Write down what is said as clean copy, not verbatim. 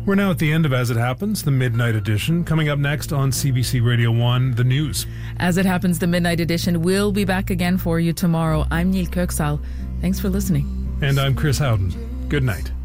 We're now at the end of As It Happens, the Midnight Edition. Coming up next on CBC Radio 1, the news. As It Happens, the Midnight Edition will be back again for you tomorrow. I'm Neil Kirksal. Thanks for listening. And I'm Chris Howden. Good night.